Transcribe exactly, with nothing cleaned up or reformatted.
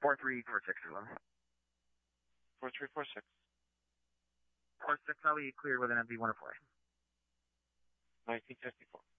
four three four six as well. four three four six. four six, I'll be cleared with an M D one oh four. nineteen fifty-four.